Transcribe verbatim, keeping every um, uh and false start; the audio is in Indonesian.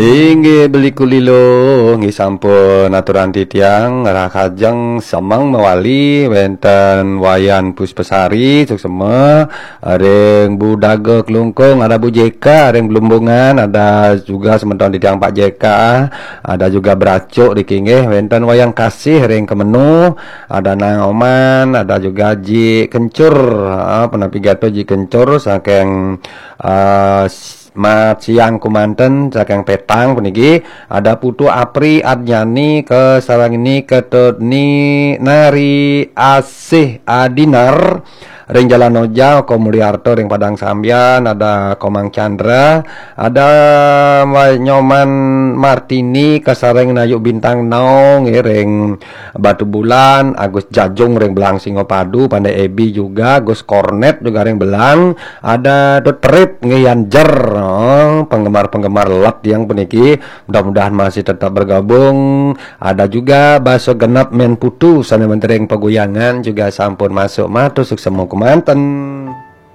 Inggih beli kulilo nggih sampun aturan titiang rakajeng semeng mewali wenten wayan Puspesari suksema areng Bu Dage Klungkung, ada Bu J K, areng Belumbungan, ada juga sementon titiang Pak J K, ada juga Bracuk di kinggih wenten wayang kasih areng Kemenu, ada Nang Oman, ada juga Ji Kencur, ah, penapi gato Ji Kencur saking uh, mat siang kumanten saking petang puniki ada Putu Apri Adnyani ke sarang ini keteni nari asih Adinar ring Jalan Oja Komuliarto ring Padang Sambian, ada Komang Chandra, ada Nyoman Martini kesareng Nayuk Bintang Naung ring Batu Bulan, Agus Jajung ring Belang Singopadu, Pandai Ebi juga, Gus Kornet juga ring Belang, ada Dotrip Ngeyanjer, oh, penggemar-penggemar lat yang peniki mudah-mudahan masih tetap bergabung. Ada juga Baso Genap Men Putu sana mentering pegoyangan juga sampun masuk matusuk semua kumanten.